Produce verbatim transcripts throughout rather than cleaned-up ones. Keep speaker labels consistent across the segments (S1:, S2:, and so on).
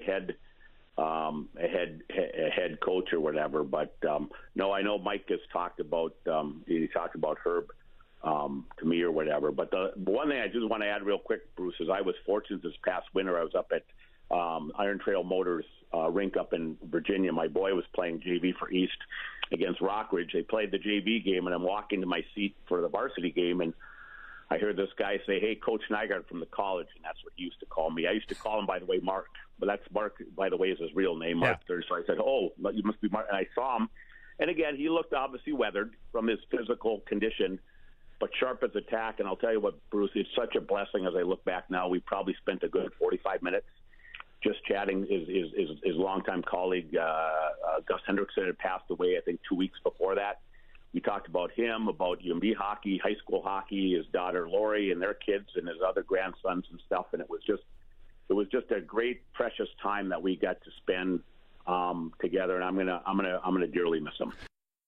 S1: head um, a head a head coach or whatever. But um, no, I know Mike has talked about um, he talked about Herb um, to me or whatever. But the one thing I just want to add real quick, Bruce, is I was fortunate this past winter. I was up at um, Iron Trail Motors uh, rink up in Virginia. My boy was playing J V for East against Rockridge. They played the J V game, and I'm walking to my seat for the varsity game, and I heard this guy say, "Hey, Coach Nygaard from the college," and that's what he used to call me. I used to call him, by the way, Mark, but that's Mark, by the way, is his real name, Mark yeah. Third. So I said, "Oh, you must be Mark." And I saw him, and again, he looked obviously weathered from his physical condition, but sharp as attack. And I'll tell you what, Bruce, it's such a blessing as I look back now. We probably spent a good forty-five minutes just chatting. His his his, his longtime colleague uh, uh, Gus Hendrickson had passed away, I think, two weeks before that. We talked about him, about U M B hockey, high school hockey, his daughter Lori, and their kids, and his other grandsons and stuff. And it was just, it was just a great, precious time that we got to spend um, together. And I'm gonna, I'm gonna, I'm gonna dearly miss him.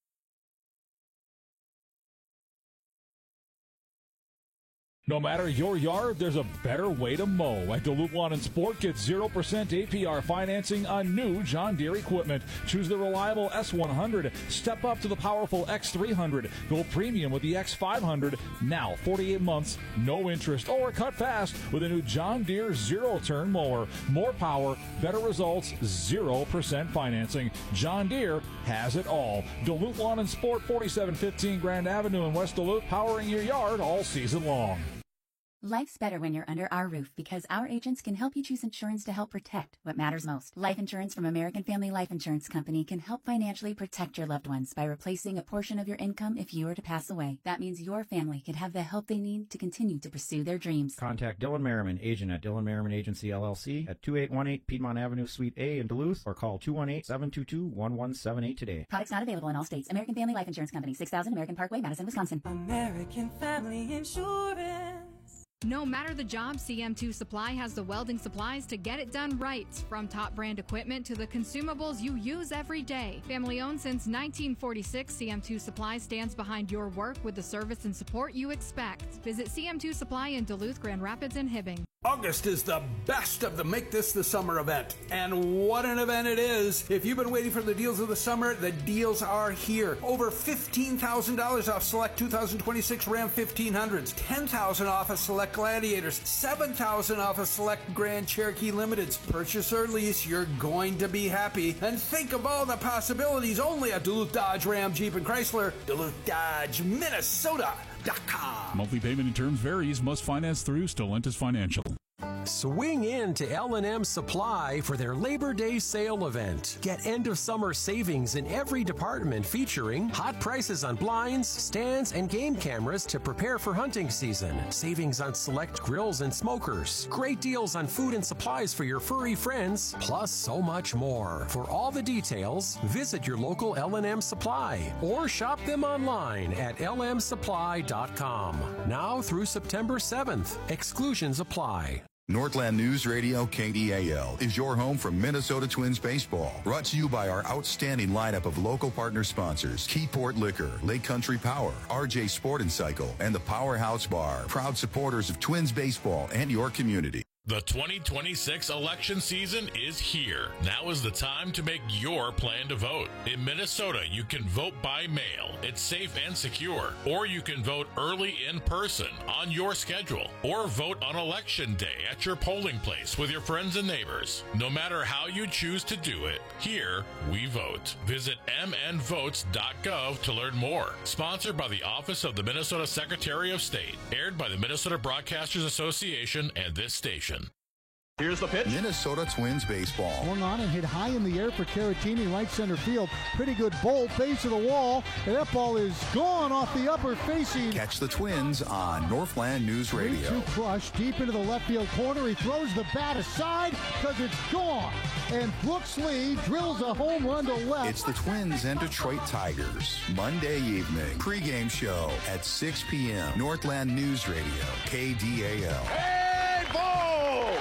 S2: No matter your yard, there's a better way to mow. At Duluth Lawn and Sport, get zero percent A P R financing on new John Deere equipment. Choose the reliable S one hundred. Step up to the powerful X three hundred. Go premium with the X five hundred. Now, forty-eight months, no interest, or cut fast with a new John Deere zero-turn mower. More power, better results, zero percent financing. John Deere has it all. Duluth Lawn and Sport, forty-seven fifteen Grand Avenue in West Duluth, powering your yard all season long.
S3: Life's better when you're under our roof because our agents can help you choose insurance to help protect what matters most. Life insurance from American Family Life Insurance Company can help financially protect your loved ones by replacing a portion of your income if you were to pass away. That means your family can have the help they need to continue to pursue their dreams.
S4: Contact Dylan Merriman, agent at Dylan Merriman Agency, L L C, at two eight one eight Piedmont Avenue, Suite A in Duluth, or call two one eight, seven two two, one one seven eight today.
S3: Products not available in all states. American Family Life Insurance Company, six thousand American Parkway, Madison, Wisconsin.
S5: American Family Insurance.
S6: No matter the job, C M two Supply has the welding supplies to get it done right. From top brand equipment to the consumables you use every day. Family owned since nineteen forty-six, C M two Supply stands behind your work with the service and support you expect. Visit C M two Supply in Duluth, Grand Rapids, and Hibbing.
S7: August is the best of the Make This the Summer event. And what an event it is. If you've been waiting for the deals of the summer, the deals are here. Over fifteen thousand dollars off select two thousand twenty-six Ram fifteen hundreds, ten thousand dollars off of select Gladiators, seven thousand dollars off of select Grand Cherokee Limiteds. Purchase or lease, you're going to be happy. And think of all the possibilities only at Duluth Dodge Ram Jeep and Chrysler. Duluth Dodge, Minnesota.
S8: Monthly payment and terms varies. Must finance through Stellantis Financial.
S9: Swing in to L and M Supply for their Labor Day sale event. Get end-of-summer savings in every department featuring hot prices on blinds, stands, and game cameras to prepare for hunting season. Savings on select grills and smokers. Great deals on food and supplies for your furry friends, plus so much more. For all the details, visit your local L and M Supply or shop them online at L M supply dot com. Now through September seventh. Exclusions apply.
S10: Northland News Radio K D A L is your home for Minnesota Twins baseball. Brought to you by our outstanding lineup of local partner sponsors, Keyport Liquor, Lake Country Power, R J Sport and Cycle, and the Powerhouse Bar. Proud supporters of Twins baseball and your community.
S11: The twenty twenty-six election season is here. Now is the time to make your plan to vote. In Minnesota, you can vote by mail. It's safe and secure. Or you can vote early in person on your schedule. Or vote on election day at your polling place with your friends and neighbors. No matter how you choose to do it, here we vote. Visit m n votes dot gov to learn more. Sponsored by the Office of the Minnesota Secretary of State. Aired by the Minnesota Broadcasters Association and this station.
S12: Here's the pitch.
S10: Minnesota Twins baseball.
S13: Swung on and hit high in the air for Caratini, right center field. Pretty good bolt, face of the wall, and that ball is gone off the upper facing.
S10: Catch the Twins on Northland News Radio.
S13: three two crush deep into the left field corner. He throws the bat aside because it's gone. And Brooks Lee drills a home run to left.
S10: It's the Twins and Detroit Tigers. Monday evening. Pregame show at six p.m. Northland News Radio. K D A L.
S12: Hey, ball!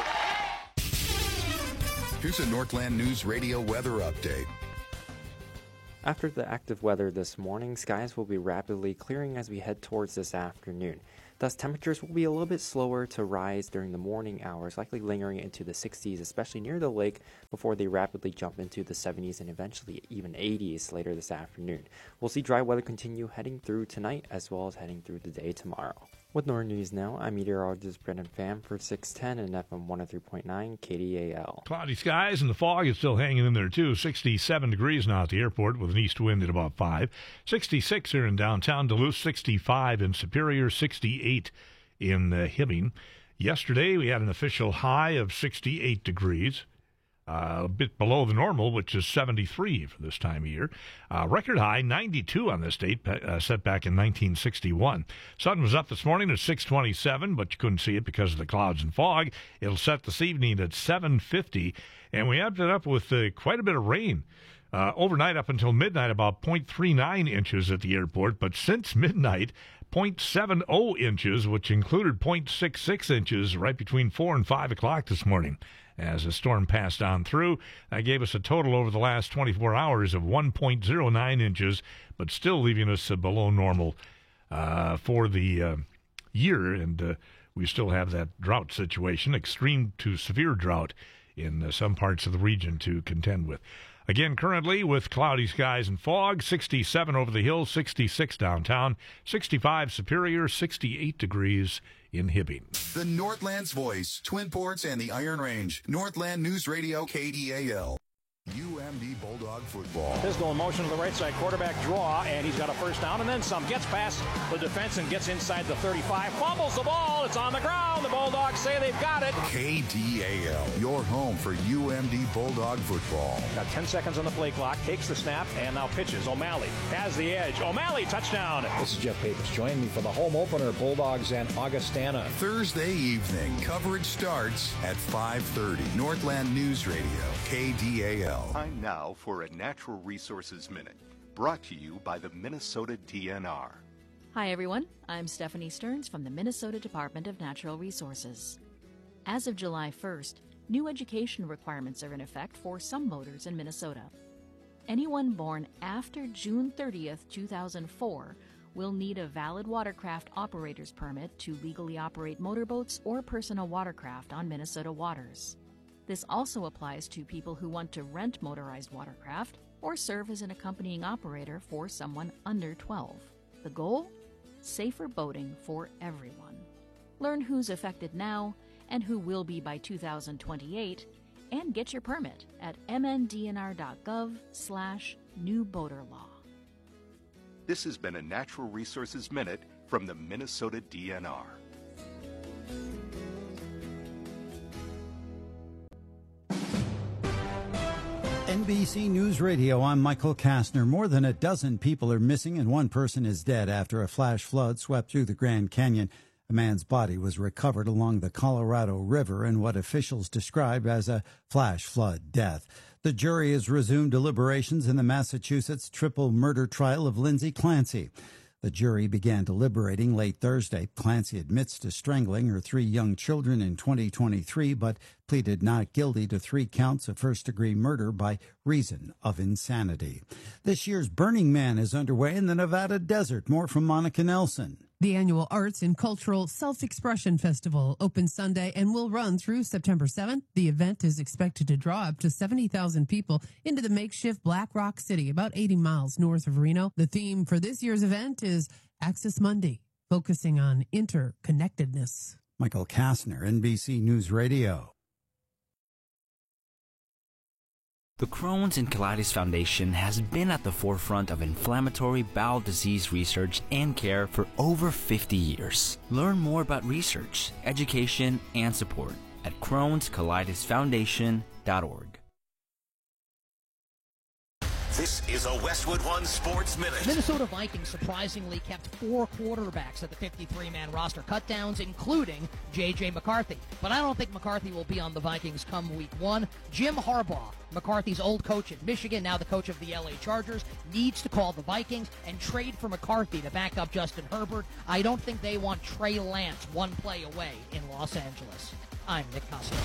S10: Here's a Northland News Radio weather update.
S14: After the active weather this morning, skies will be rapidly clearing as we head towards this afternoon. Thus, temperatures will be a little bit slower to rise during the morning hours, likely lingering into the sixties, especially near the lake, before they rapidly jump into the seventies and eventually even eighties later this afternoon. We'll see dry weather continue heading through tonight as well as heading through the day tomorrow. With Northern News Now, I'm meteorologist Brendan Pham for six ten and F M one oh three point nine K D A L.
S15: Cloudy skies and the fog is still hanging in there too. sixty-seven degrees now at the airport with an east wind at about five. sixty-six here in downtown Duluth, sixty-five in Superior, sixty-eight in uh, Hibbing. Yesterday we had an official high of sixty-eight degrees. Uh, a bit below the normal, which is seventy-three for this time of year. Uh, record high, ninety-two on this date, uh, set back in nineteen sixty-one. Sun was up this morning at six twenty-seven, but you couldn't see it because of the clouds and fog. It'll set this evening at seven fifty, and we ended up with uh, quite a bit of rain. Uh, overnight up until midnight, about zero point three nine inches at the airport, but since midnight, zero point seven zero inches, which included zero point six six inches right between four and five o'clock this morning. As the storm passed on through, that gave us a total over the last twenty-four hours of one point zero nine inches, but still leaving us uh, below normal uh, for the uh, year. And uh, we still have that drought situation, extreme to severe drought in uh, some parts of the region to contend with. Again, currently with cloudy skies and fog, sixty-seven over the hills, sixty-six downtown, sixty-five Superior, sixty-eight degrees in Hibbing.
S10: The Northland's voice, Twin Ports and the Iron Range. Northland News Radio, K D A L. U M D Bulldog football.
S12: Physical in motion to the right side, quarterback draw, and he's got a first down and then some. Gets past the defense and gets inside the thirty-five. Fumbles the ball. It's on the ground. The Bulldogs say they've got it.
S10: K D A L, your home for U M D Bulldog football.
S12: Got ten seconds on the play clock. Takes the snap and now pitches. O'Malley has the edge. O'Malley, touchdown.
S16: This is Jeff Papers. Join me for the home opener, Bulldogs and Augustana.
S10: Thursday evening, coverage starts at five thirty. Northland News Radio, K D A L.
S17: Time now for a Natural Resources Minute, brought to you by the Minnesota D N R.
S18: Hi everyone, I'm Stephanie Stearns from the Minnesota Department of Natural Resources. As of July first, new education requirements are in effect for some motors in Minnesota. Anyone born after June thirtieth, two thousand four will need a valid watercraft operator's permit to legally operate motorboats or personal watercraft on Minnesota waters. This also applies to people who want to rent motorized watercraft or serve as an accompanying operator for someone under twelve. The goal? Safer boating for everyone. Learn who's affected now and who will be by two thousand twenty-eight, and get your permit at m n d n r dot gov slash new boater law.
S17: This has been a Natural Resources Minute from the Minnesota D N R.
S19: N B C News Radio, I'm Michael Kastner. More than a dozen people are missing and one person is dead after a flash flood swept through the Grand Canyon. A man's body was recovered along the Colorado River in what officials describe as a flash flood death. The jury has resumed deliberations in the Massachusetts triple murder trial of Lindsay Clancy. The jury began deliberating late Thursday. Clancy admits to strangling her three young children in twenty twenty-three, but pleaded not guilty to three counts of first-degree murder by reason of insanity. This year's Burning Man is underway in the Nevada desert. More from Monica Nelson.
S20: The annual Arts and Cultural Self-Expression Festival opens Sunday and will run through September seventh. The event is expected to draw up to seventy thousand people into the makeshift Black Rock City, about eighty miles north of Reno. The theme for this year's event is Access Monday, focusing on interconnectedness.
S19: Michael Kastner, N B C News Radio.
S21: The Crohn's and Colitis Foundation has been at the forefront of inflammatory bowel disease research and care for over fifty years. Learn more about research, education, and support at crohns colitis foundation dot org.
S22: This is a Westwood One Sports Minute.
S23: Minnesota Vikings surprisingly kept four quarterbacks at the fifty-three man roster cutdowns, including J J McCarthy. But I don't think McCarthy will be on the Vikings come week one. Jim Harbaugh, McCarthy's old coach at Michigan, now the coach of the L A Chargers, needs to call the Vikings and trade for McCarthy to back up Justin Herbert. I don't think they want Trey Lance one play away in Los Angeles. I'm Nick Costello.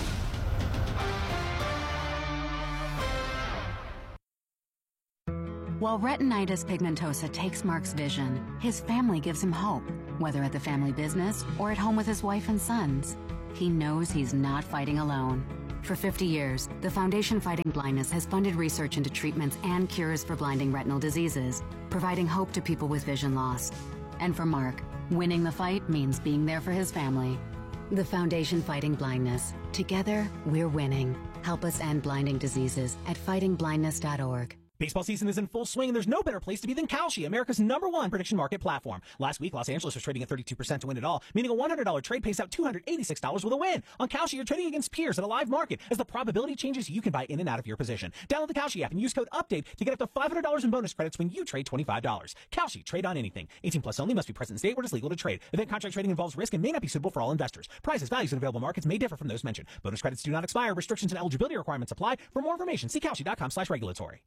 S3: While retinitis pigmentosa takes Mark's vision, his family gives him hope, whether at the family business or at home with his wife and sons. He knows he's not fighting alone. For fifty years, the Foundation Fighting Blindness has funded research into treatments and cures for blinding retinal diseases, providing hope to people with vision loss. And for Mark, winning the fight means being there for his family. The Foundation Fighting Blindness. Together, we're winning. Help us end blinding diseases at fighting blindness dot org.
S1: Baseball season is in full swing, and there's no better place to be than Kalshi, America's number one prediction market platform. Last week, Los Angeles was trading at thirty-two percent to win it all, meaning a one hundred dollars trade pays out two hundred eighty-six dollars with a win. On Kalshi, you're trading against peers at a live market. As the probability changes, you can buy in and out of your position. Download the Kalshi app and use code UPDATE to get up to five hundred dollars in bonus credits when you trade twenty-five dollars. Kalshi, trade on anything. eighteen plus only, must be present in state where it is legal to trade. Event contract trading involves risk and may not be suitable for all investors. Prices, values, and available markets may differ from those mentioned. Bonus credits do not expire. Restrictions and eligibility requirements apply. For more information, see Kalshi dot com slash regulatory.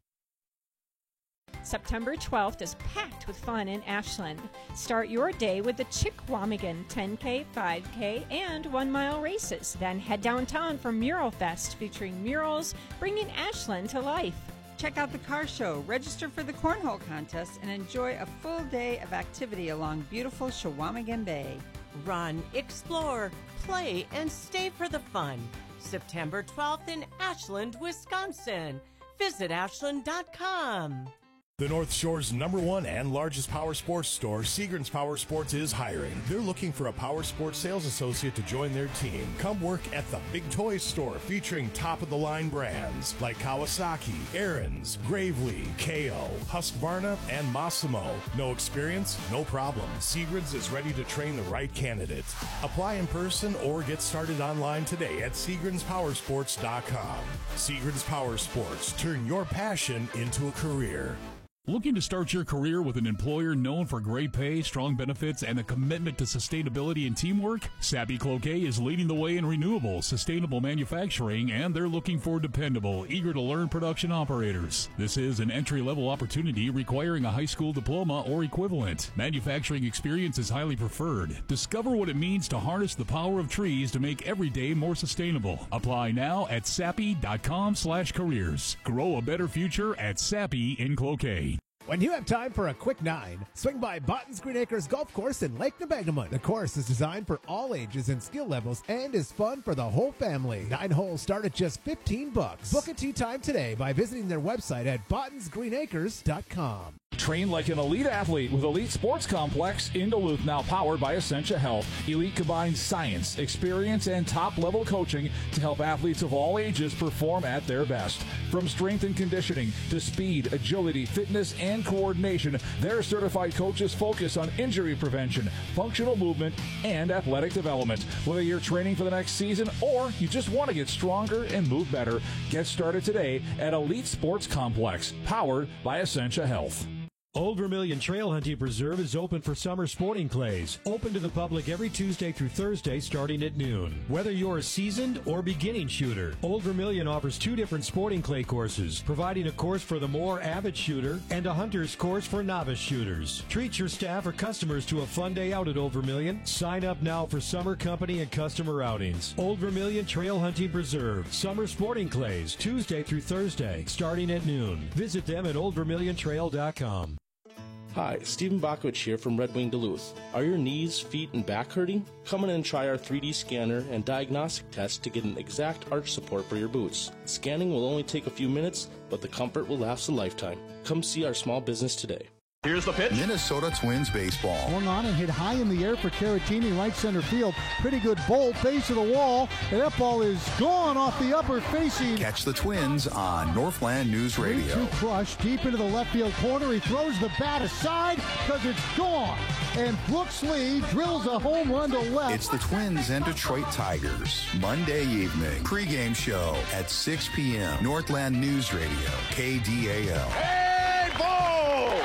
S2: September twelfth is packed with fun in Ashland. Start your day with the Chickwaumigan ten K, five K, and one mile races. Then head downtown for Mural Fest, featuring murals bringing Ashland to life.
S4: Check out the car show, register for the cornhole contest, and enjoy a full day of activity along beautiful Chickwaumigan Bay.
S24: Run, explore, play, and stay for the fun. September twelfth in Ashland, Wisconsin. Visit ashland dot com.
S25: The North Shore's number one and largest power sports store, Seagram's Power Sports, is hiring. They're looking for a power sports sales associate to join their team. Come work at the Big Toys store, featuring top-of-the-line brands like Kawasaki, Ariens, Gravely, K O, Husqvarna, and Massimo. No experience? No problem. Seagram's is ready to train the right candidate. Apply in person or get started online today at Seagrams Power Sports dot com. Seagram's Power Sports. Turn your passion into a career.
S8: Looking to start your career with an employer known for great pay, strong benefits, and a commitment to sustainability and teamwork? Sappi Cloquet is leading the way in renewable, sustainable manufacturing, and they're looking for dependable, eager-to-learn production operators. This is an entry-level opportunity requiring a high school diploma or equivalent. Manufacturing experience is highly preferred. Discover what it means to harness the power of trees to make every day more sustainable. Apply now at sappi dot com slash careers. Grow a better future at Sappi in Cloquet.
S26: When you have time for a quick nine, swing by Botton's Green Acres Golf Course in Lake Nebagamon. The course is designed for all ages and skill levels and is fun for the whole family. Nine holes start at just fifteen bucks. Book a tee time today by visiting their website at bottons green acres dot com.
S27: Train like an elite athlete with Elite Sports Complex in Duluth, now powered by Essentia Health. Elite combines science, experience, and top-level coaching to help athletes of all ages perform at their best. From strength and conditioning to speed, agility, fitness, and coordination, their certified coaches focus on injury prevention, functional movement, and athletic development. Whether you're training for the next season or you just want to get stronger and move better, get started today at Elite Sports Complex, powered by Essentia Health.
S28: Old Vermilion Trail Hunting Preserve is open for summer sporting clays. Open to the public every Tuesday through Thursday starting at noon. Whether you're a seasoned or beginning shooter, Old Vermilion offers two different sporting clay courses, providing a course for the more avid shooter and a hunter's course for novice shooters. Treat your staff or customers to a fun day out at Old Vermilion. Sign up now for summer company and customer outings. Old Vermilion Trail Hunting Preserve. Summer sporting clays, Tuesday through Thursday, starting at noon. Visit them at old vermilion trail dot com.
S29: Hi, Stephen Bakovich here from Red Wing Duluth. Are your knees, feet, and back hurting? Come in and try our three D scanner and diagnostic test to get an exact arch support for your boots. Scanning will only take a few minutes, but the comfort will last a lifetime. Come see our small business today.
S17: Here's the pitch.
S10: Minnesota Twins baseball.
S13: Swung on and hit high in the air for Caratini, right center field. Pretty good bold face of the wall. And that ball is gone off the upper facing.
S10: Catch the Twins on Northland News Radio.
S13: three two crush deep into the left field corner. He throws the bat aside because it's gone. And Brooks Lee drills a home run to left.
S10: It's the Twins and Detroit Tigers. Monday evening. Pregame show at six p.m. Northland News Radio. K D A L.
S17: Hey, ball!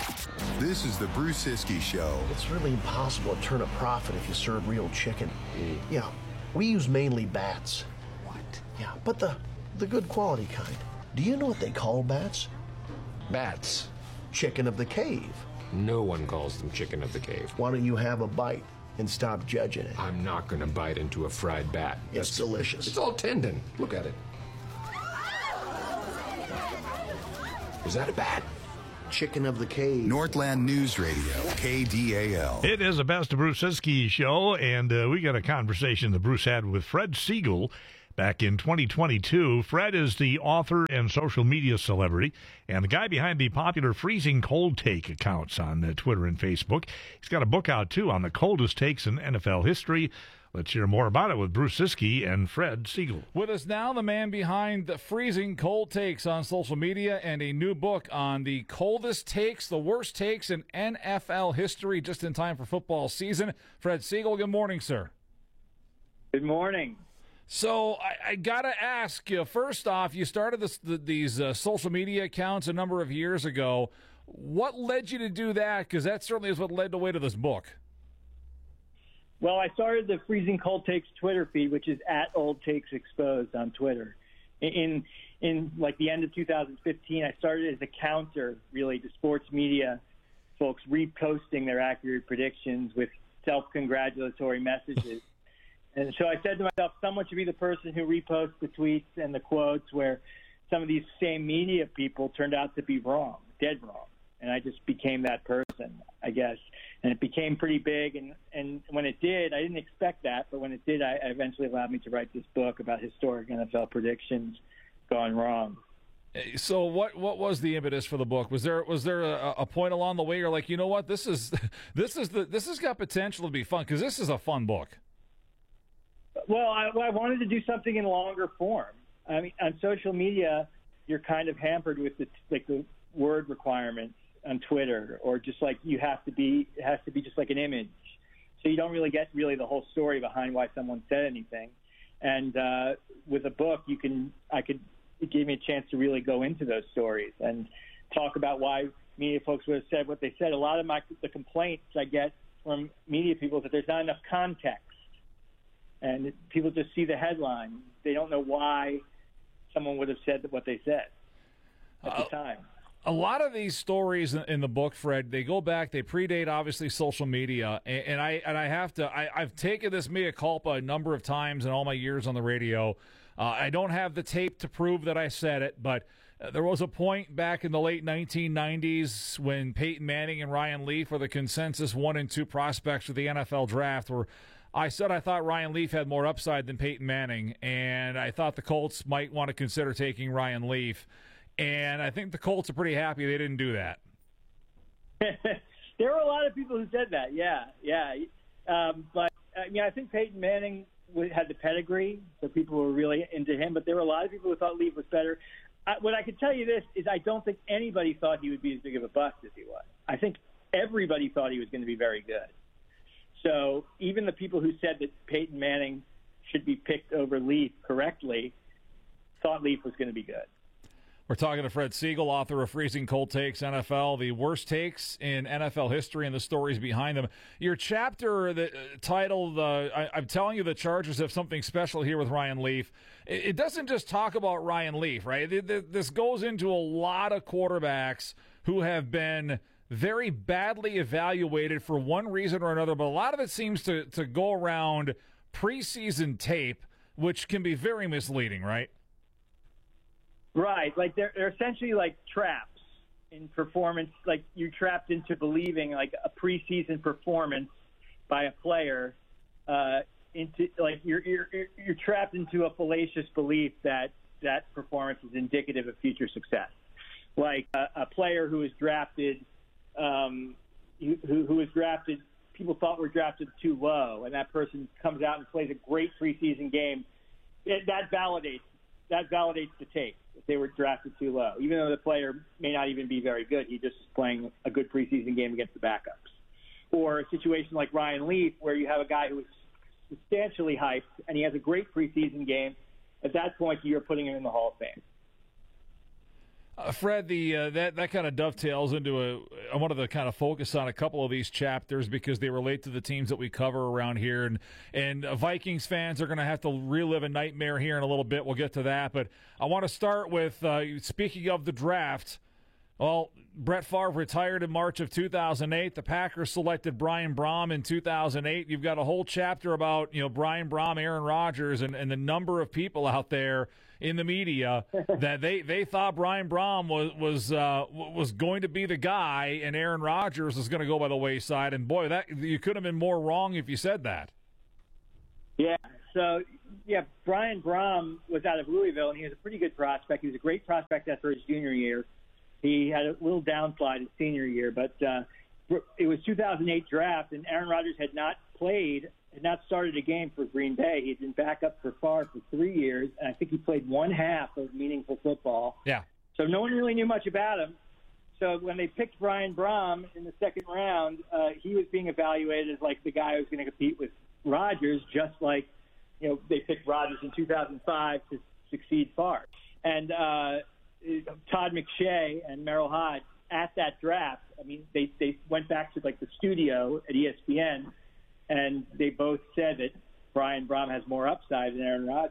S10: This is the Bruce Hiskey Show.
S30: It's really impossible to turn a profit if you serve real chicken. Mm. Yeah, we use mainly bats. What? Yeah, but the, the good quality kind. Do you know what they call bats?
S31: Bats.
S30: Chicken of the cave.
S31: No one calls them chicken of the cave.
S30: Why don't you have a bite and stop judging it?
S31: I'm not going to bite into a fried bat.
S30: It's
S31: That's,
S30: delicious.
S31: It's all tendon. Look at it. Is that a bat?
S30: chicken of the cave.
S10: Northland News Radio, K D A L.
S5: It is the Best of Bruce Siskey show, and uh, we got a conversation that Bruce had with Fred Siegel back in twenty twenty-two. Fred is the author and social media celebrity and the guy behind the popular Freezing Cold Take accounts on uh, Twitter and Facebook. He's got a book out, too, on the coldest takes in N F L history. Let's hear more about it with Bruce Siskey and Fred Siegel.
S27: With us now, the man behind the Freezing Cold Takes on social media and a new book on the coldest takes, the worst takes in N F L history, just in time for football season. Fred Siegel, good morning, sir.
S6: Good morning.
S27: So I, I got to ask you, first off, you started this, the, these uh, social media accounts a number of years ago. What led you to do that? Because that certainly is what led the way to this book.
S6: Well, I started the Freezing Cold Takes Twitter feed, which is at Old Takes Exposed on Twitter. In, in like the end of two thousand fifteen, I started as a counter, really, to sports media folks reposting their accurate predictions with self-congratulatory messages. And so I said to myself, someone should be the person who reposts the tweets and the quotes where some of these same media people turned out to be wrong, dead wrong. And I just became that person, I guess. And it became pretty big. And, and when it did, I didn't expect that. But when it did, I, I eventually allowed me to write this book about historic N F L predictions gone wrong.
S27: So what what was the impetus for the book? Was there was there a, a point along the way you're like, you know what, this is this is the this has got potential to be fun, because this is a fun book.
S6: Well, I, well, I wanted to do something in longer form. I mean, on social media, you're kind of hampered with the like the word requirements on Twitter, or just like you have to be, it has to be just like an image. So you don't really get really the whole story behind why someone said anything. And uh, with a book, you can, I could, it gave me a chance to really go into those stories and talk about why media folks would have said what they said. A lot of my, the complaints I get from media people is that there's not enough context. And people just see the headline. They don't know why someone would have said what they said at uh, the time.
S27: A lot of these stories in the book, Fred, they go back, they predate, obviously, social media. And, and I and I have to, I, I've taken this mea culpa a number of times in all my years on the radio. Uh, I don't have the tape to prove that I said it, but there was a point back in the late nineteen nineties when Peyton Manning and Ryan Leaf were the consensus one and two prospects for the N F L draft, where I said I thought Ryan Leaf had more upside than Peyton Manning, and I thought the Colts might want to consider taking Ryan Leaf. And I think the Colts are pretty happy they didn't do that.
S6: There were a lot of people who said that, yeah, yeah. Um, but, I mean, I think Peyton Manning had the pedigree, so people were really into him. But there were a lot of people who thought Leaf was better. I, what I could tell you this is I don't think anybody thought he would be as big of a bust as he was. I think everybody thought he was going to be very good. So even the people who said that Peyton Manning should be picked over Leaf correctly thought Leaf was going to be good.
S27: We're talking to Fred Siegel, author of Freezing Cold Takes N F L, the worst takes in N F L history and the stories behind them. Your chapter that, uh, titled, uh, I, I'm telling you the Chargers have something special here with Ryan Leaf. It, it doesn't just talk about Ryan Leaf, right? It, it, this goes into a lot of quarterbacks who have been very badly evaluated for one reason or another, but a lot of it seems to, to go around preseason tape, which can be very misleading, right?
S6: Right, like they're, they're essentially like traps in performance. Like you're trapped into believing like a preseason performance by a player uh, into like you're, you're you're trapped into a fallacious belief that that performance is indicative of future success. Like a, a player who was drafted, um, who, who was drafted, people thought were drafted too low, and that person comes out and plays a great preseason game. It, that validates that validates the tape. If they were drafted too low, even though the player may not even be very good, he just is playing a good preseason game against the backups. Or a situation like Ryan Leaf, where you have a guy who is substantially hyped and he has a great preseason game. At that point, you're putting him in the Hall of Fame.
S27: Uh, Fred, the uh, that that kind of dovetails into a. I wanted to kind of focus on a couple of these chapters because they relate to the teams that we cover around here, and and uh, Vikings fans are going to have to relive a nightmare here in a little bit. We'll get to that, but I want to start with uh, speaking of the draft.
S7: Well, Brett Favre retired in March of two thousand eight. The Packers selected Brian Brohm in two thousand eight. You've got a whole chapter about, you know, Brian Brohm, Aaron Rodgers, and, and the number of people out there in the media that they, they thought Brian Brohm was was uh, was going to be the guy, and Aaron Rodgers was going to go by the wayside. And boy, that you couldn't have been more wrong if you said that.
S6: Yeah. So yeah, Brian Brohm was out of Louisville, and he was a pretty good prospect. He was a great prospect after his junior year. He had a little downslide his senior year, but uh, it was two thousand eight draft, and Aaron Rodgers had not played, had not started a game for Green Bay. He had been back up for Favre for three years, and I think he played one half of meaningful football.
S7: Yeah.
S6: So no one really knew much about him. So when they picked Brian Brohm in the second round, uh, he was being evaluated as like the guy who was going to compete with Rodgers, just like, you know, they picked Rodgers in two thousand five to succeed Favre. And uh, Todd McShay and Merrill Hodge at that draft, I mean, they, they went back to like the studio at E S P N, and they both said that Brian Brohm has more upside than Aaron Rodgers.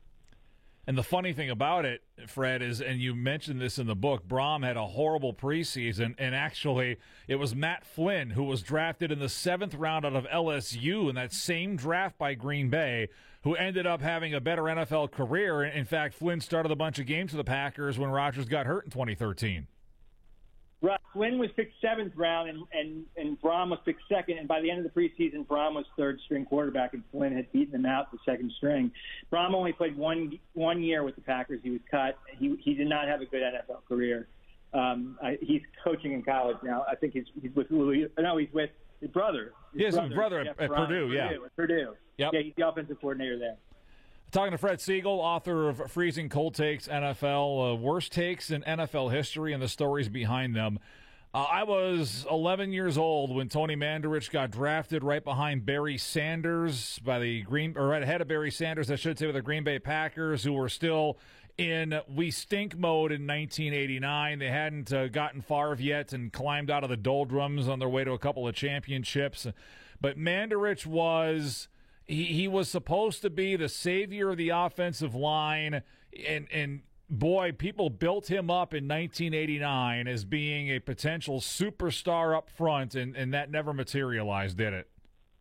S7: And the funny thing about it, Fred, is, and you mentioned this in the book, Brohm had a horrible preseason, and actually it was Matt Flynn, who was drafted in the seventh round out of L S U in that same draft by Green Bay, who ended up having a better N F L career. In fact, Flynn started a bunch of games for the Packers when Rodgers got hurt in twenty thirteen.
S6: Right. Flynn was picked seventh round, and, and, and Brohm was picked second. And by the end of the preseason, Brohm was third-string quarterback, and Flynn had beaten him out for second string. Brohm only played one one year with the Packers. He was cut. He he did not have a good N F L career. Um, I, he's coaching in college now. I think he's he's with Louis. No, he's with his brother. His
S7: yes,
S6: brother,
S7: his brother at, at Purdue.
S6: Purdue.
S7: Yeah,
S6: At Purdue.
S7: Yep.
S6: Yeah, he's the offensive coordinator there.
S7: Talking to Fred Siegel, author of Freezing Cold Takes N F L, uh, worst takes in N F L history and the stories behind them. Uh, I was eleven years old when Tony Mandarich got drafted right behind Barry Sanders by the Green, or right ahead of Barry Sanders, I should say, with the Green Bay Packers, who were still in we stink mode in nineteen eighty-nine. They hadn't uh, gotten Favre yet and climbed out of the doldrums on their way to a couple of championships. But Mandarich was he, he was supposed to be the savior of the offensive line, and and. Boy, people built him up in nineteen eighty-nine as being a potential superstar up front, and, and that never materialized, did it?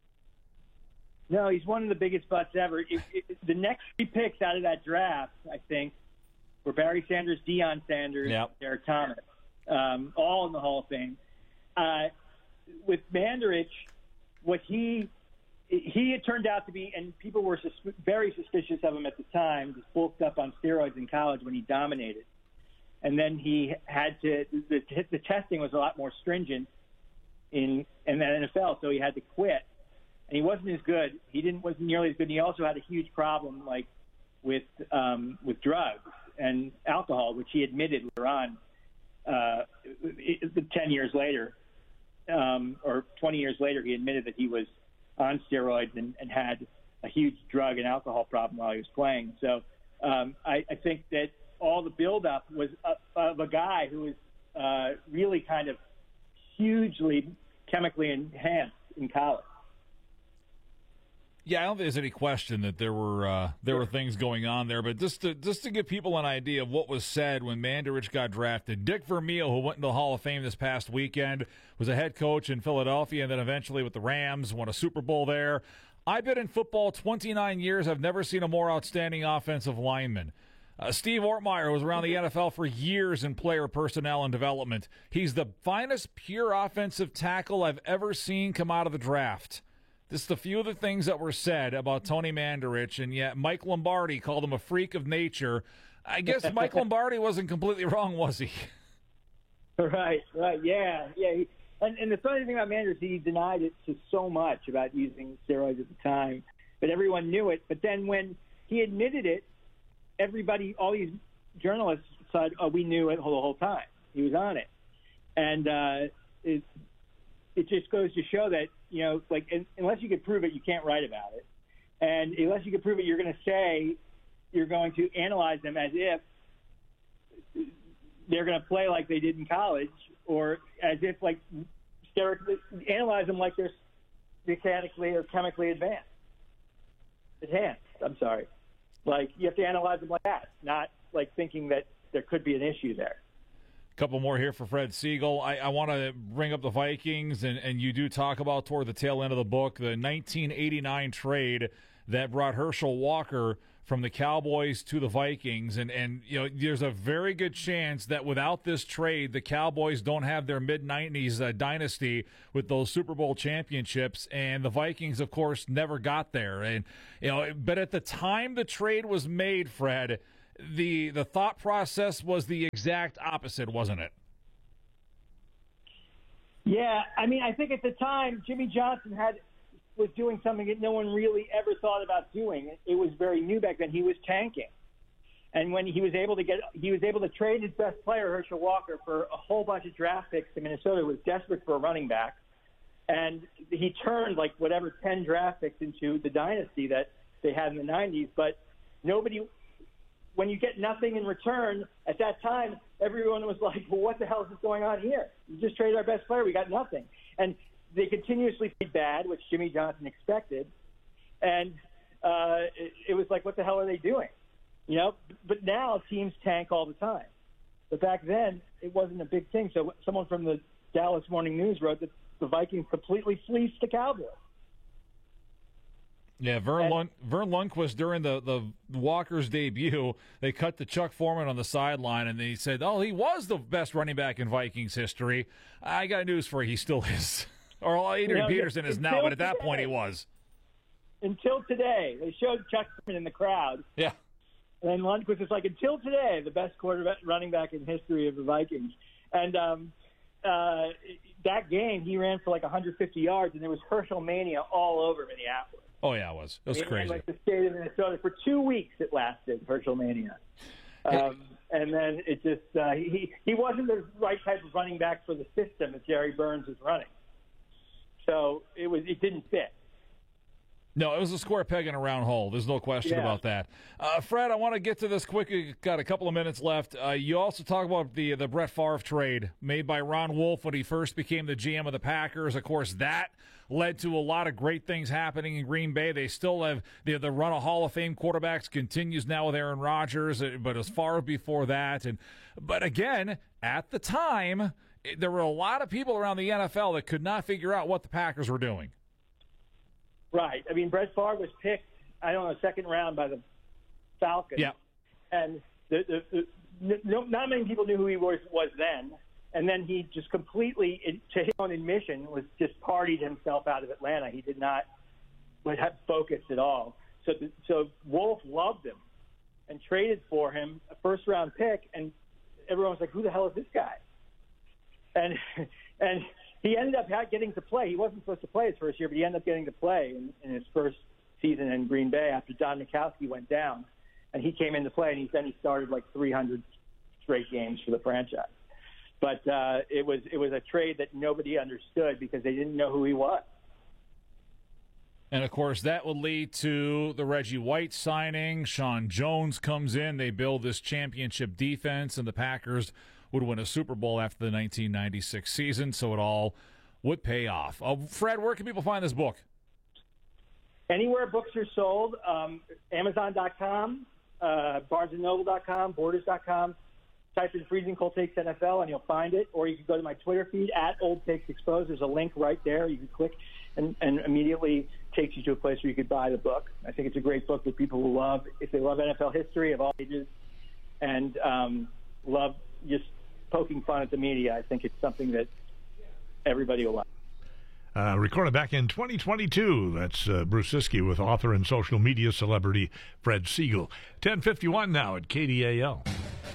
S6: No, he's one of the biggest butts ever. It, it, the next three picks out of that draft, I think, were Barry Sanders, Deion Sanders,
S7: yep.
S6: Derek Thomas, um, all in the Hall of Fame. Uh, with Mandarich, what he he had turned out to be, and people were sus- very suspicious of him at the time, just bulked up on steroids in college when he dominated. And then he had to, the, the testing was a lot more stringent in, in the N F L, so he had to quit. And he wasn't as good. He didn't wasn't nearly as good. And he also had a huge problem, like with um, with drugs and alcohol, which he admitted later on, uh, ten years later, um, or twenty years later, he admitted that he was on steroids and, and had a huge drug and alcohol problem while he was playing. So um, I, I think that all the buildup was a, of a guy who was uh, really kind of hugely chemically enhanced in college.
S7: Yeah, I don't think there's any question that there were uh, there were things going on there, but just to just to give people an idea of what was said when Mandarich got drafted, Dick Vermeil, who went into the Hall of Fame this past weekend, was a head coach in Philadelphia and then eventually with the Rams, won a Super Bowl there. I've been in football twenty-nine years. I've never seen a more outstanding offensive lineman. Uh, Steve Ortmeyer was around the N F L for years in player personnel and development. He's the finest pure offensive tackle I've ever seen come out of the draft. This is a few of the things that were said about Tony Mandarich, and yet Mike Lombardi called him a freak of nature. I guess Mike Lombardi wasn't completely wrong, was he?
S6: Right, right, yeah, yeah. He, and, and the funny thing about Mandarich, he denied it to so much about using steroids at the time, but everyone knew it. But then when he admitted it, everybody, all these journalists said, "Oh, we knew it the whole time. He was on it," and uh, it it just goes to show that. You know, like, unless you can prove it, you can't write about it. And unless you can prove it, you're going to say, you're going to analyze them as if they're going to play like they did in college, or as if, like, analyze them like they're mechanically or chemically advanced. Enhanced, I'm sorry. Like, you have to analyze them like that, not like thinking that there could be an issue there.
S7: couple more here for Fred Siegel. I, I want to bring up the Vikings, and, and you do talk about toward the tail end of the book, the nineteen eighty-nine trade that brought Herschel Walker from the Cowboys to the Vikings. And, and you know, there's a very good chance that without this trade, the Cowboys don't have their mid nineties uh, dynasty with those Super Bowl championships. And the Vikings, of course, never got there. And, you know, but at the time the trade was made, Fred, the, the thought process was the exact opposite, wasn't it?
S6: Yeah, I mean, I think at the time, Jimmy Johnson had was doing something that no one really ever thought about doing. It was very new back then. He was tanking. And when he was able to get, he was able to trade his best player, Herschel Walker, for a whole bunch of draft picks. And Minnesota was desperate for a running back. And he turned like whatever ten draft picks into the dynasty that they had in the nineties. But nobody, when you get nothing in return, at that time, everyone was like, well, what the hell is going on here? You just traded our best player. We got nothing. And they continuously played bad, which Jimmy Johnson expected. And uh, it, it was like, what the hell are they doing? You know, but now teams tank all the time. But back then, it wasn't a big thing. So someone from the Dallas Morning News wrote that the Vikings completely fleeced the Cowboys.
S7: Yeah, Vern, Lund, Vern Lundquist, during the, the Walker's debut, they cut to Chuck Foreman on the sideline, and they said, oh, he was the best running back in Vikings history. I got news for you, he still is. Or Adrian
S6: You know,
S7: Peterson is now, but at that
S6: today,
S7: point he was.
S6: Until today. They showed Chuck Foreman in the crowd.
S7: Yeah.
S6: And Lundquist is like, until today, the best quarterback running back in history of the Vikings. And um, uh, that game, he ran for like one hundred fifty yards, and there was Herschel mania all over Minneapolis.
S7: Oh, yeah, it was. It was
S6: it
S7: crazy.
S6: Like the state of Minnesota. For two weeks it lasted, Herschel mania. Um, and then it just uh, – he, he wasn't the right type of running back for the system that Jerry Burns was running. So it was it didn't fit.
S7: No, it was a square peg in a round hole. There's no question
S6: Yeah.
S7: about that. Uh, Fred, I want to get to this quick. We've got a couple of minutes left. Uh, you also talk about the the Brett Favre trade made by Ron Wolf when he first became the G M of the Packers. Of course, that led to a lot of great things happening in Green Bay. They still have the, the run of Hall of Fame quarterbacks continues now with Aaron Rodgers, but as far before that. And But again, at the time, there were a lot of people around the N F L that could not figure out what the Packers were doing.
S6: Right. I mean, Brett Favre was picked, I don't know, second round by the Falcons.
S7: Yeah.
S6: And the, the, the, no, not many people knew who he was, was then. And then he just completely, to his own admission, was just partied himself out of Atlanta. He did not have focus at all. So, so Wolf loved him and traded for him a first-round pick, and everyone was like, who the hell is this guy? And and he ended up getting to play. He wasn't supposed to play his first year, but he ended up getting to play in, in his first season in Green Bay after Don Mikowski went down. And he came into play, and he, then he started like three hundred straight games for the franchise. But uh, it was it was a trade that nobody understood because they didn't know who he was.
S7: And, of course, that would lead to the Reggie White signing. Sean Jones comes in. They build this championship defense, and the Packers would win a Super Bowl after the nineteen ninety-six season, so it all would pay off. Uh, Fred, where can people find this book?
S6: Anywhere books are sold, um, Amazon dot com, uh, Barnes and Noble dot com, Borders dot com. Type in Freezing Cold Takes N F L and you'll find it. Or you can go to my Twitter feed, at Old Takes Exposed. There's a link right there. You can click and, and immediately takes you to a place where you could buy the book. I think it's a great book that people will love if they love N F L history of all ages and um, love just poking fun at the media. I think it's something that everybody will like.
S5: Uh, recorded back in twenty twenty-two. That's uh, Bruce Siskey with author and social media celebrity Fred Siegel. ten fifty-one now at K D A L.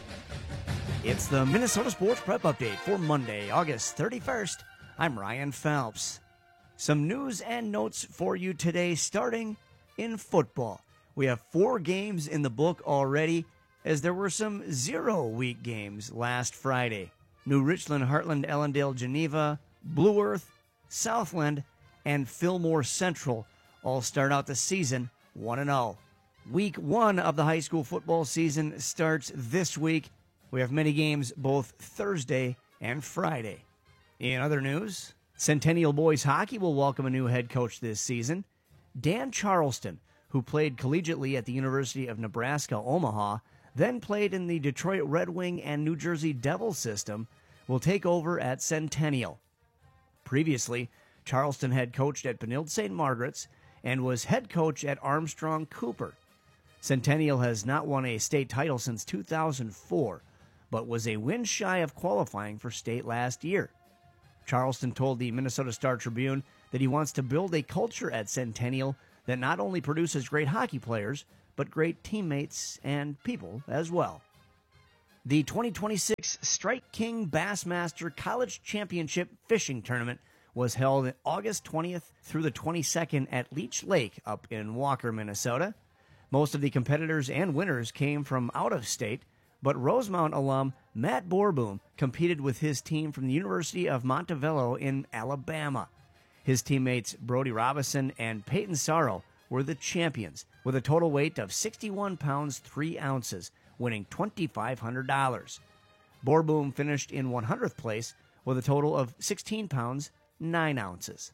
S9: It's the Minnesota Sports Prep Update for Monday, August thirty-first. I'm Ryan Phelps. Some news and notes for you today, starting in football. We have four games in the book already, as there were some zero-week games last Friday. New Richland, Heartland, Ellendale, Geneva, Blue Earth, Southland, and Fillmore Central all start out the season one and oh. Week one of the high school football season starts this week. We have many games both Thursday and Friday. In other news, Centennial Boys Hockey will welcome a new head coach this season. Dan Charleston, who played collegiately at the University of Nebraska, Omaha, then played in the Detroit Red Wing and New Jersey Devils system, will take over at Centennial. Previously, Charleston had coached at Benilde Saint Margaret's and was head coach at Armstrong Cooper. Centennial has not won a state title since two thousand four, but was a win shy of qualifying for state last year. Charleston told the Minnesota Star-Tribune that he wants to build a culture at Centennial that not only produces great hockey players, but great teammates and people as well. The twenty twenty-six Strike King Bassmaster College Championship Fishing Tournament was held August twentieth through the twenty-second at Leech Lake up in Walker, Minnesota. Most of the competitors and winners came from out of state, but Rosemount alum Matt Borboom competed with his team from the University of Montevallo in Alabama. His teammates Brody Robinson and Peyton Sorrow were the champions, with a total weight of sixty-one pounds three ounces, winning two thousand five hundred dollars. Borboom finished in one hundredth place with a total of sixteen pounds nine ounces.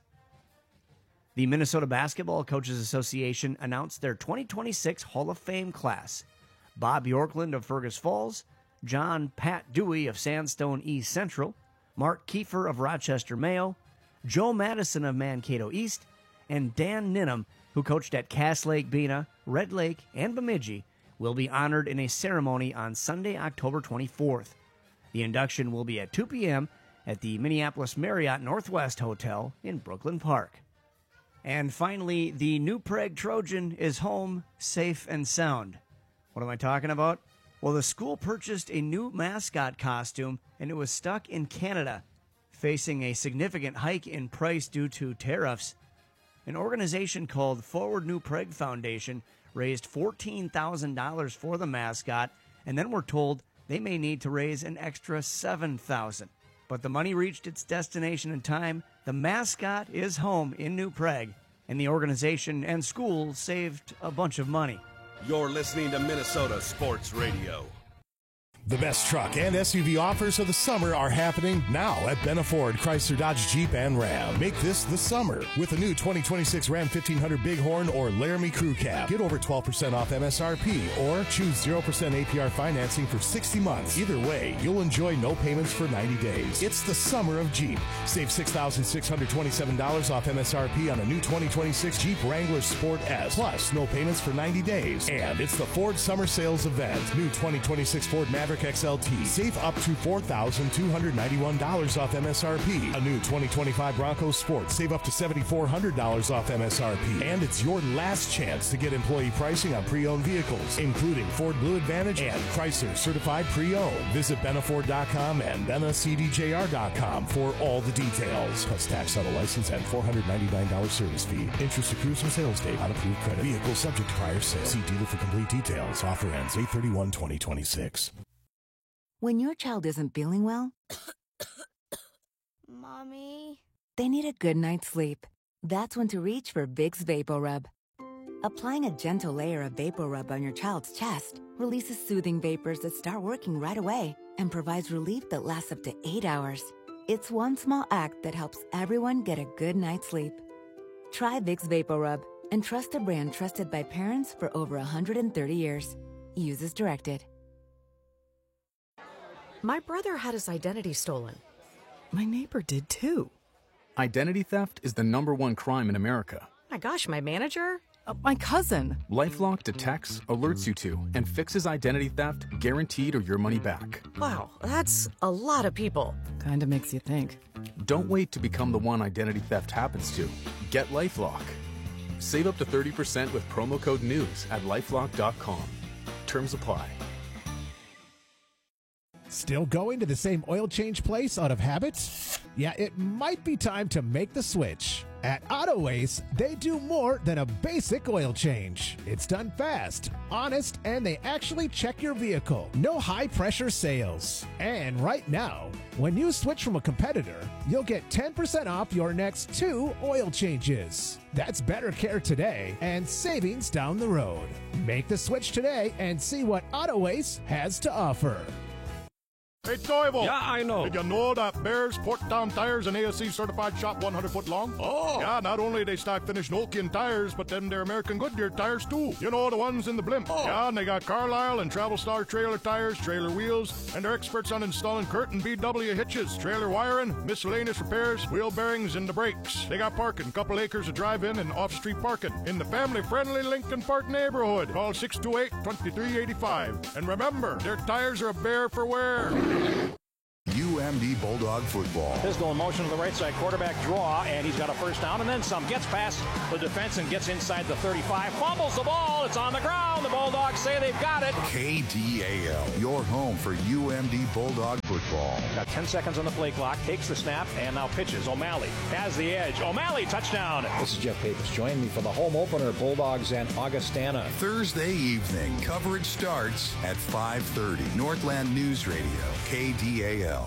S9: The Minnesota Basketball Coaches Association announced their twenty twenty-six Hall of Fame class. Bob Yorkland of Fergus Falls, John Pat Dewey of Sandstone East Central, Mark Kiefer of Rochester Mayo, Joe Madison of Mankato East, and Dan Ninham, who coached at Cass Lake Bena, Red Lake, and Bemidji, will be honored in a ceremony on Sunday, October twenty-fourth. The induction will be at two p.m. at the Minneapolis Marriott Northwest Hotel in Brooklyn Park. And finally, the New Prague Trojan is home, safe and sound. What am I talking about? Well, the school purchased a new mascot costume, and it was stuck in Canada, facing a significant hike in price due to tariffs. An organization called Forward New Prague Foundation raised fourteen thousand dollars for the mascot, and then were told they may need to raise an extra seven thousand dollars. But the money reached its destination in time. The mascot is home in New Prague, and the organization and school saved a bunch of money.
S11: You're listening to Minnesota Sports Radio.
S25: The best truck and S U V offers of the summer are happening now at Benna Ford, Chrysler, Dodge, Jeep, and Ram. Make this the summer with a new twenty twenty-six Ram fifteen hundred Bighorn or Laramie Crew Cab. Get over twelve percent off M S R P or choose zero percent A P R financing for sixty months. Either way, you'll enjoy no payments for ninety days. It's the summer of Jeep. Save six thousand six hundred twenty-seven dollars off M S R P on a new twenty twenty-six Jeep Wrangler Sport S. Plus, no payments for ninety days. And it's the Ford Summer Sales Event. New twenty twenty-six Ford Maverick X L T. Save up to four thousand two hundred ninety-one dollars off M S R P. A new twenty twenty-five Bronco Sport. Save up to seven thousand four hundred dollars off M S R P. And it's your last chance to get employee pricing on pre-owned vehicles, including Ford Blue Advantage and Chrysler Certified Pre-Owned. Visit Benna Ford dot com and Benna C D J R dot com for all the details. Plus tax, auto license, and four hundred ninety-nine dollars service fee. Interest accrues from sales date on approved credit. Vehicle subject to prior sale. See dealer for complete details. Offer ends eight thirty-one twenty twenty-six.
S12: When your child isn't feeling well,
S14: Mommy?
S12: They need a good night's sleep. That's when to reach for Vicks VapoRub. Applying a gentle layer of VapoRub on your child's chest releases soothing vapors that start working right away and provides relief that lasts up to eight hours. It's one small act that helps everyone get a good night's sleep. Try Vicks VapoRub and trust a brand trusted by parents for over one hundred thirty years. Use as directed.
S15: My brother had his identity stolen. My neighbor did too.
S16: Identity theft is the number one crime in America.
S15: My gosh, my manager? Uh, my cousin.
S16: LifeLock detects, alerts you to, and fixes identity theft guaranteed or your money back.
S15: Wow, that's a lot of people.
S18: Kinda makes you think.
S16: Don't wait to become the one identity theft happens to. Get LifeLock. Save up to thirty percent with promo code NEWS at lifelock dot com. Terms apply.
S26: Still going to the same oil change place out of habit? Yeah, it might be time to make the switch. At AutoAce, they do more than a basic oil change. It's done fast, honest, and they actually check your vehicle. No high-pressure sales. And right now, when you switch from a competitor, you'll get ten percent off your next two oil changes. That's better care today and savings down the road. Make the switch today and see what AutoAce has to offer.
S1: Hey, Toivo.
S2: Yeah, I know.
S1: Did you know that Bears Portdown Tires and A S C certified shop one hundred foot long?
S2: Oh.
S1: Yeah, not only they stock finished Nokian tires, but then they're American Goodyear tires too. You know, the ones in the blimp.
S2: Oh.
S1: Yeah, and they got Carlisle and Travel Star trailer tires, trailer wheels, and they're experts on installing curtain B W hitches, trailer wiring, miscellaneous repairs, wheel bearings, and the brakes. They got parking, couple acres of drive-in and off-street parking in the family-friendly Lincoln Park neighborhood. Call six two eight, two three eight five. And remember, their tires are a bear for wear.
S10: U M D Bulldog football.
S3: Pistol in motion to the right side, quarterback draw, and he's got a first down and then some. Gets past the defense and gets inside the thirty-five. Fumbles the ball. It's on the ground. The Bulldogs say they've got it.
S10: K D A L, your home for U M D Bulldog football.
S3: Got ten seconds on the play clock. Takes the snap and now pitches. O'Malley has the edge. O'Malley, touchdown.
S4: This is Jeff Papis. Join me for the home opener, Bulldogs and Augustana.
S10: Thursday evening, coverage starts at five thirty. Northland News Radio, K D A L.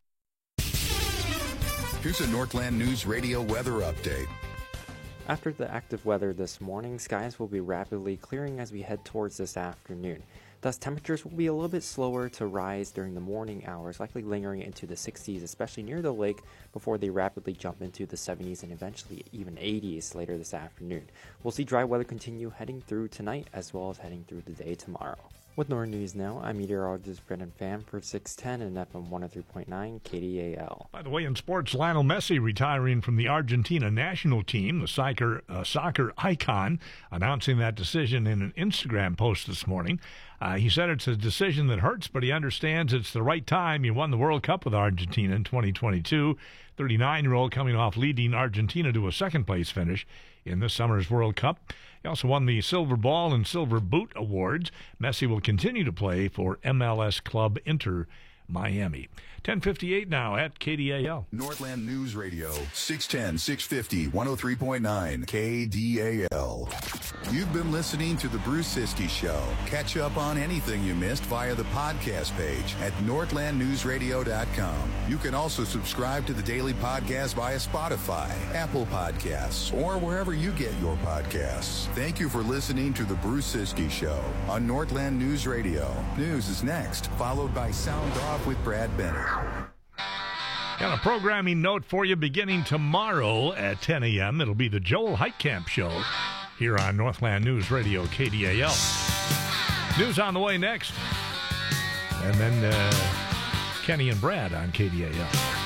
S10: Here's a Northland News Radio weather update.
S14: After the active weather this morning, skies will be rapidly clearing as we head towards this afternoon. Thus, temperatures will be a little bit slower to rise during the morning hours, likely lingering into the sixties, especially near the lake, before they rapidly jump into the seventies and eventually even eighties later this afternoon. We'll see dry weather continue heading through tonight as well as heading through the day tomorrow. With Northern News Now, I'm meteorologist Brendan Pham for six ten and F M one oh three point nine K D A L.
S5: By the way, in sports, Lionel Messi retiring from the Argentina national team, the soccer, uh, soccer icon, announcing that decision in an Instagram post this morning. Uh, he said it's a decision that hurts, but he understands it's the right time. He won the World Cup with Argentina in twenty twenty-two. thirty-nine-year-old coming off leading Argentina to a second-place finish in this summer's World Cup. He also won the Silver Ball and Silver Boot awards. Messi will continue to play for M L S club Inter Miami. ten fifty-eight now at K D A L.
S10: Northland News Radio, six ten, six fifty, one oh three point nine K D A L. You've been listening to The Bruce Siskey Show. Catch up on anything you missed via the podcast page at northland news radio dot com. You can also subscribe to the daily podcast via Spotify, Apple Podcasts, or wherever you get your podcasts. Thank you for listening to The Bruce Siskey Show on Northland News Radio. News is next, followed by Sound Off with Brad Bennett.
S5: Got a programming note for you beginning tomorrow at ten a.m. It'll be the Joel Heitkamp Show here on Northland News Radio, K D A L. News on the way next. And then uh, Kenny and Brad on K D A L.